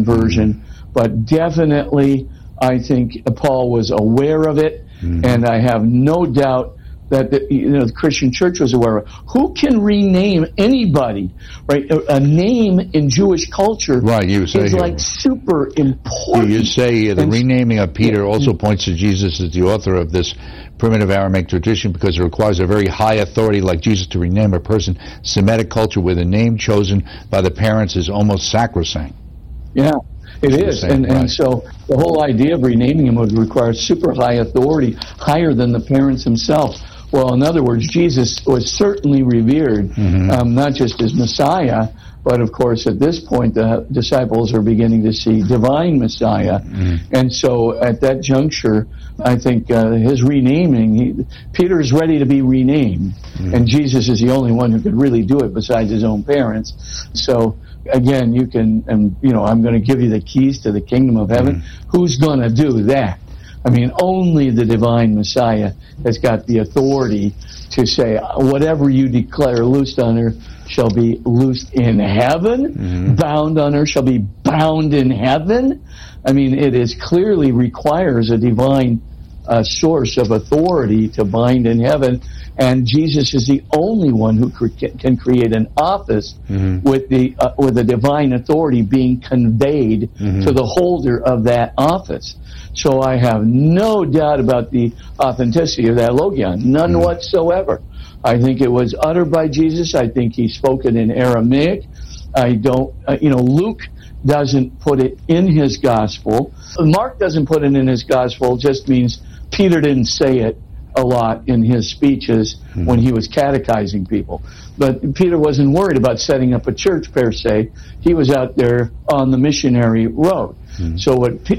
version, but definitely I think Paul was aware of it, and I have no doubt that the Christian church was aware of it. Who can rename anybody, right? A name in Jewish culture is like super important. You say the renaming of Peter also points to Jesus as the author of this primitive Aramaic tradition because it requires a very high authority like Jesus to rename a person. Semitic culture where the name chosen by the parents is almost sacrosanct. Yeah, it is. And so the whole idea of renaming him would require super high authority, higher than the parents themselves. Well, in other words, Jesus was certainly revered, not just as Messiah, but of course at this point the disciples are beginning to see divine Messiah. And so at that juncture, I think his renaming, Peter's ready to be renamed, and Jesus is the only one who could really do it besides his own parents. So again, you can, I'm going to give you the keys to the kingdom of heaven. Who's going to do that? I mean, only the divine Messiah has got the authority to say, whatever you declare loosed on earth shall be loosed in heaven, bound on earth shall be bound in heaven. I mean, it is clearly requires a divine source of authority to bind in heaven, and Jesus is the only one who can create an office with the divine authority being conveyed to the holder of that office. So I have no doubt about the authenticity of that logion, none whatsoever. I think it was uttered by Jesus. I think he spoke it in Aramaic. I don't, Luke doesn't put it in his gospel. Mark doesn't put it in his gospel. It just means Peter didn't say it a lot in his speeches when he was catechizing people. But Peter wasn't worried about setting up a church per se. He was out there on the missionary road. So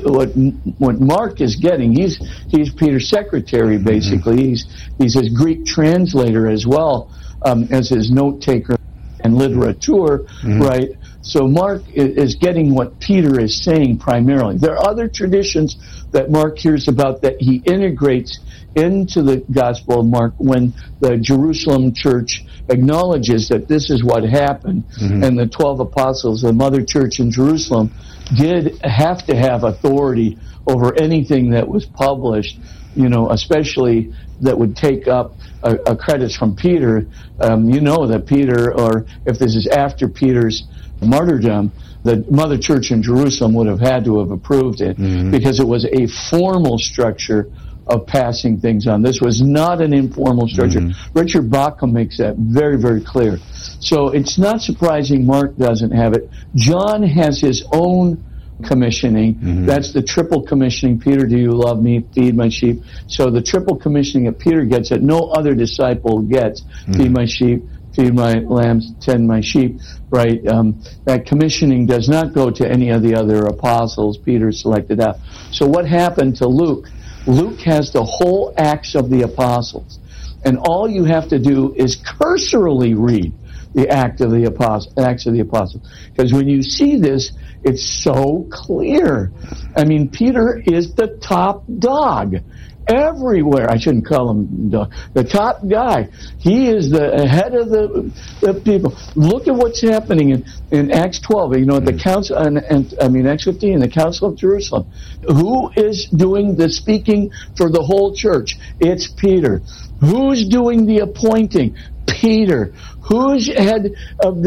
what Mark is getting, he's Peter's secretary basically. He's his Greek translator as well as his note taker and literature, right? So Mark is getting what Peter is saying primarily. There are other traditions that Mark hears about that he integrates into the Gospel of Mark when the Jerusalem church acknowledges that this is what happened, and the 12 apostles, the mother church in Jerusalem, did have to have authority over anything that was published, especially that would take up credits from Peter. That Peter, or if this is after Peter's martyrdom, the mother church in Jerusalem would have had to have approved it because it was a formal structure of passing things on. This was not an informal structure. Richard Bauckham makes that very, very clear. So it's not surprising Mark doesn't have it. John has his own commissioning. That's the triple commissioning. Peter, do you love me? Feed my sheep. So the triple commissioning that Peter gets that no other disciple gets. Feed my sheep, feed my lambs, tend my sheep, right? That commissioning does not go to any of the other apostles. Peter selected out. So what happened to Luke? Luke has the whole Acts of the Apostles. And all you have to do is cursorily read the Acts of the Apostles. Because when you see this, it's so clear. I mean, Peter is the top dog everywhere. I shouldn't call him dog. The top guy. He is the head of the people. Look at what's happening in Acts 12. At the council, Acts 15, the Council of Jerusalem. Who is doing the speaking for the whole church? It's Peter. Who's doing the appointing? Peter. Who's head of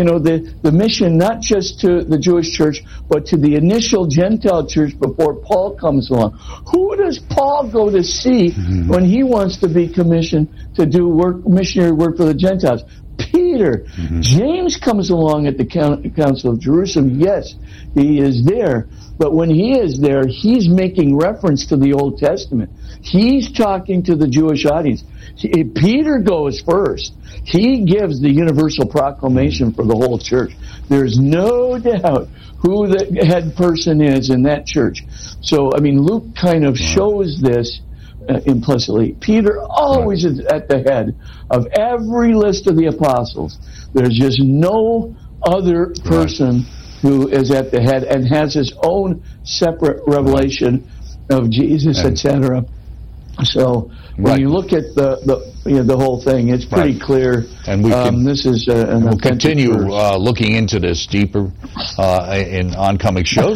the mission, not just to the Jewish church, but to the initial Gentile church before Paul comes along? Who does Paul go to see when he wants to be commissioned to do missionary work for the Gentiles? Peter. James comes along at the Council of Jerusalem. Yes, he is there. But when he is there, he's making reference to the Old Testament. He's talking to the Jewish audience. Peter goes first. He gives the universal proclamation for the whole church. There's no doubt who the head person is in that church. So, Luke kind of shows this implicitly. Peter always is at the head of every list of the apostles. There's just no other person who is at the head and has his own separate revelation of Jesus, etc. So when you look at the whole thing, it's pretty clear. And this is we'll continue looking into this deeper in oncoming shows.